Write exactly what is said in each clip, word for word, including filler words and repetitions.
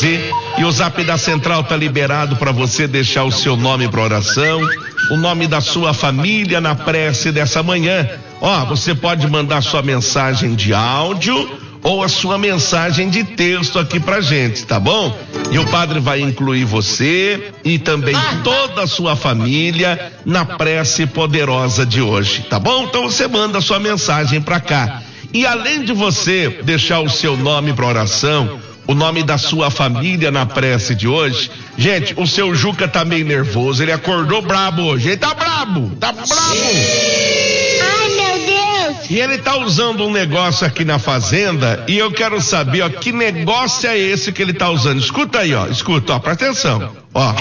fazer. E o zap da central tá liberado para você deixar o seu nome para oração, o nome da sua família na prece dessa manhã. Ó, você pode mandar sua mensagem de áudio ou a sua mensagem de texto aqui pra gente, tá bom? E o padre vai incluir você e também toda a sua família na prece poderosa de hoje, tá bom? Então você manda a sua mensagem pra cá. E além de você deixar o seu nome pra oração, o nome da sua família na prece de hoje, gente, o seu Juca tá meio nervoso, ele acordou brabo hoje, ele tá brabo, tá brabo. Ai, meu Deus! E ele tá usando um negócio aqui na fazenda e eu quero saber, ó, que negócio é esse que ele tá usando? Escuta aí, ó, escuta, ó, presta atenção, ó.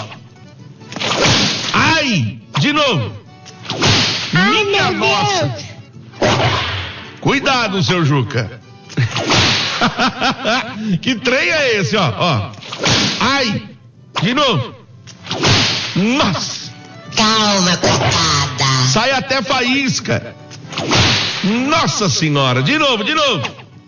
Ai, de novo. Ai, Minha meu nossa. Deus! Cuidado, seu Juca. Que trem é esse, ó, ó. Ai, de novo. Nossa. Calma, coitada. Sai até faísca. Nossa senhora, de novo, de novo.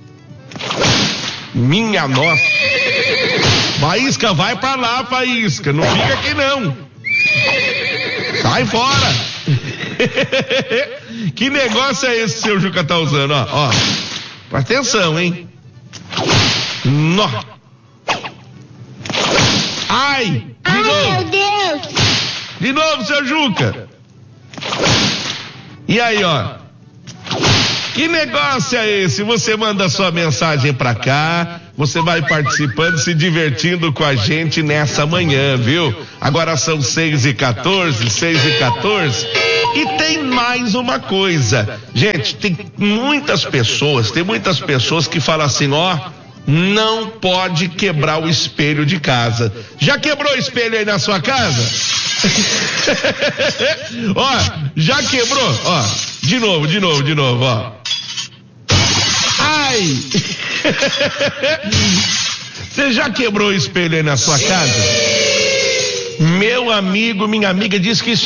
Minha nossa. Faísca, vai pra lá, faísca. Não fica aqui não. Sai fora. Que negócio é esse que o seu Juca tá usando, ó, ó. Presta atenção, hein? Nó. Ai, de Ai, novo. meu Deus! De novo, seu Juca. E aí, ó. Que negócio é esse? Você manda sua mensagem pra cá, você vai participando, se divertindo com a gente nessa manhã, viu? Agora são seis e quatorze, seis e quatorze. E tem mais uma coisa. Gente, tem muitas pessoas, tem muitas pessoas que falam assim, ó, não pode quebrar o espelho de casa. Já quebrou o espelho aí na sua casa? Ó, já quebrou? Ó, de novo, de novo, de novo, ó. Ai! Você já quebrou o espelho aí na sua casa? Meu amigo, minha amiga diz que isso